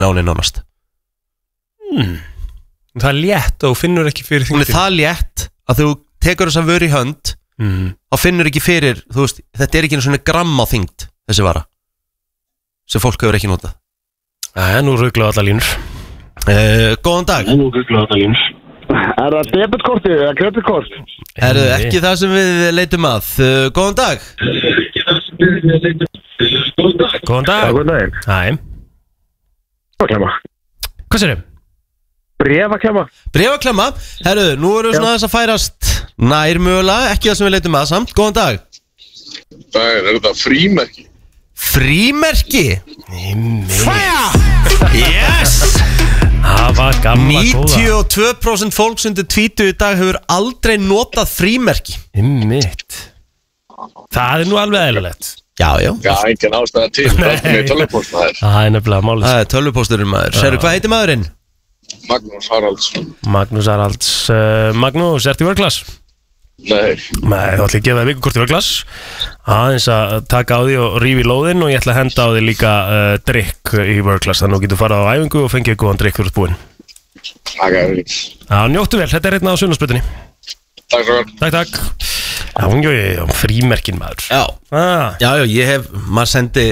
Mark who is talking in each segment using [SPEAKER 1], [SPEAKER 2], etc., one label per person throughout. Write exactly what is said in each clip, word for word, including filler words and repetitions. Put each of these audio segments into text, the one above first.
[SPEAKER 1] náni nánast
[SPEAKER 2] hmm. Það er létt og finnur ekki fyrir þingdin.
[SPEAKER 1] Hún er það létt að þú tekur þess að vöru í hönd
[SPEAKER 2] mm.
[SPEAKER 1] þá finnur ekki fyrir, þú veist, þetta er ekki einu svona gramm á þyngd, þessi vara sem fólk hefur ekki notað.
[SPEAKER 2] Það er nú rugglaðu alla línur.
[SPEAKER 1] uh, Góðan dag.
[SPEAKER 3] Það er nú rugglaðu alla línur. Er það debitkortið eða kreditkort?
[SPEAKER 1] Er það ekki það sem við leitum að? Uh, góðan dag.
[SPEAKER 2] Góðan dag.
[SPEAKER 3] Góðan dag.
[SPEAKER 2] Hæ.
[SPEAKER 3] Brefaklemma.
[SPEAKER 2] Hvað sér þið?
[SPEAKER 3] Brefaklemma.
[SPEAKER 1] Brefaklemma. Herru, nú erum við svona þess að færast nær mögulega, ekki það sem við leitum að samt. Góðan dag.
[SPEAKER 4] Það er, er þetta frímerki?
[SPEAKER 1] Frímerki?
[SPEAKER 2] Fire! Yes! Það var gamla góða.
[SPEAKER 1] níutíu og tvö prósent fólks undir tvítu í dag hefur aldrei notað frímerki.
[SPEAKER 2] Einmitt. Það er nú alveg eðlilegt.
[SPEAKER 1] Já, já.
[SPEAKER 4] Já, engin ástæða til. Það er með tölvupóstmaður.
[SPEAKER 2] Það er nefnilega málið.
[SPEAKER 1] Það er tölvupósturinn maður. Sérðu, hvað heitir maðurinn?
[SPEAKER 4] Magnús Haralds.
[SPEAKER 2] Magnús Haralds. Uh, Magnús, ertu í vörklass?
[SPEAKER 4] Nei.
[SPEAKER 2] Nei, þá ætla ég að gefa það vikukort í vörklass. Aðeins að taka á því og rífi lóðinn og ég ætla að henda á því líka uh, drikk í vörklass. Þannig að þú getur farað á æfingu og fengið góðan drikk fyrir búinn.
[SPEAKER 4] Takk að þér.
[SPEAKER 2] Já, njóttu vel. Þetta er hérna á Sunnarsbrautinni.
[SPEAKER 4] Takk svo vel.
[SPEAKER 2] Takk, takk. Já, hún gjóði frímerkin maður.
[SPEAKER 1] Já.
[SPEAKER 2] Ah.
[SPEAKER 1] Já, já, ég hef, maður sendi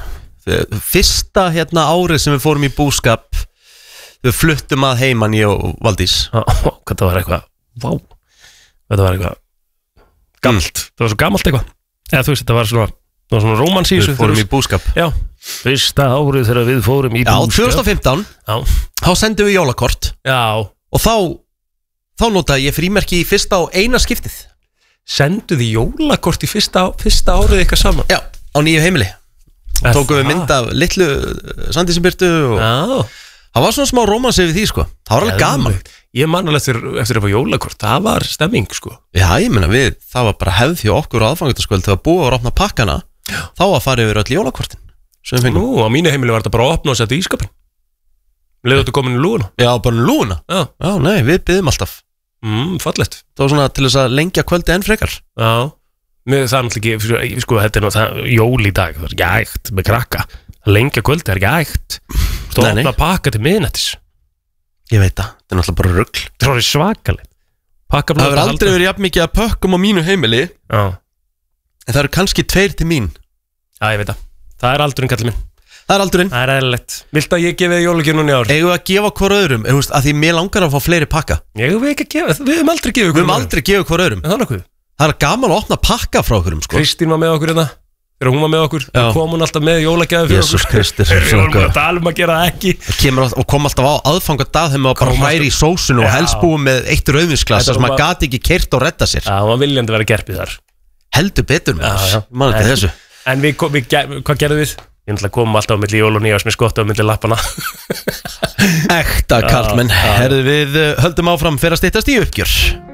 [SPEAKER 1] fyrsta hérna árið sem við fórum í búskap, við fluttum að heiman ég og Valdís.
[SPEAKER 2] Ó, hvað það var eitthvað, vá, þetta var eitthvað gamalt, það var svo gamalt eitthvað. Eða þú veist, þetta var svona, það var svona rómansísu.
[SPEAKER 1] Við fórum í búskap.
[SPEAKER 2] Já, fyrsta árið þegar við fórum í
[SPEAKER 1] Já,
[SPEAKER 2] búskap.
[SPEAKER 1] tvö þúsund og fimmtán,
[SPEAKER 2] Já.
[SPEAKER 1] þá sendum við jólakort.
[SPEAKER 2] Já.
[SPEAKER 1] Og þá, þá notaði ég frímerki í fyrsta og eina skiptið.
[SPEAKER 2] Senduði jólakort í fyrsta, fyrsta árið eitthvað saman?
[SPEAKER 1] Já, á nýju heimili. Og tókum við mynd af litlu Sandísibirtu og
[SPEAKER 2] Já.
[SPEAKER 1] það var svona smá rómans yfir því, sko. Það var alveg gaman.
[SPEAKER 2] Ég man alveg eftir, eftir að fá jólakort, það var stemming, sko.
[SPEAKER 1] Já, ég meina við, það var bara hefð hjá okkur á aðfangadagskvöld þegar búið að opna pakkana. Já. Þá að fara yfir öll jólakortin.
[SPEAKER 2] Nú, á mínu heimili var þetta bara að opna og setja í ískapin. Leðu þetta komin í lúuna?
[SPEAKER 1] Já, bara í lúuna?
[SPEAKER 2] Já.
[SPEAKER 1] Já, nei, við byggðum alltaf.
[SPEAKER 2] Mm, fallegt.
[SPEAKER 1] Það var svona til þess að lengja kvöldi enn frekar.
[SPEAKER 2] Já, mér það er náttúrulega ekki, sko, þetta er náttúrulega jól í dag, það er ekki ægt með krakka. Að lengja kvöldi er ekki ægt. Þú
[SPEAKER 1] Nei, nei.
[SPEAKER 2] opna pakka til miðnættis.
[SPEAKER 1] Ég veit það, þetta er náttúrulega bara rugl.
[SPEAKER 2] Það er orðið svakalegt. Pakka
[SPEAKER 1] Það hefur aldrei verið jafn mikið að pökkum á mínu heimili.
[SPEAKER 2] Já.
[SPEAKER 1] En það eru kannski tveir til mín.
[SPEAKER 2] Já, ég veit það. Það er aldurinn kallið minn.
[SPEAKER 1] Það er aldurinn.
[SPEAKER 2] Það er eðlilegt. Viltu að ég gefi þig jólagjöf núna í ár?
[SPEAKER 1] Eigum við að gefa hvort öðrum, þú veist, að því mér langar að fá fleiri pakka.
[SPEAKER 2] Eigum við ekki að gefa, við höfum aldrei gefið
[SPEAKER 1] Við höfum aldrei gefið hvort öðrum.
[SPEAKER 2] Það er nokkuð.
[SPEAKER 1] Það er gaman að opna pakka frá okkurum, sko.
[SPEAKER 2] Kristín var með okkur hérna. Þegar hún var með okkur, þá kom hún alltaf með jólagjafir fyrir
[SPEAKER 1] Jesús
[SPEAKER 2] okkur.
[SPEAKER 1] Kristur.
[SPEAKER 2] Við vorum bara að tala um að gera það ekki.
[SPEAKER 1] Kemur alltaf, og kom alltaf á aðfangadag þegar maður bara
[SPEAKER 2] Kom
[SPEAKER 1] hræri í sósunu og
[SPEAKER 2] Já.
[SPEAKER 1] helst búið með eitt rauðvinsglas
[SPEAKER 2] Þetta
[SPEAKER 1] þar sem
[SPEAKER 2] var
[SPEAKER 1] maður
[SPEAKER 2] bara-
[SPEAKER 1] gati ekki keyrt og redda sér.
[SPEAKER 2] Já, hún var viljandi að vera gerpið þar.
[SPEAKER 1] Heldur betur með
[SPEAKER 2] Já, já.
[SPEAKER 1] þess. Man ekki þessu.
[SPEAKER 2] En við, kom, við, ge- hvað gerðum við? Ég náttúrulega komum alltaf á milli jól og nýjás með skottu á milli lappana.
[SPEAKER 1] Ekta karlmenn.
[SPEAKER 2] Já, já.
[SPEAKER 1] Herðu við uh, höldum áfram fyrir að styttast í uppgjör.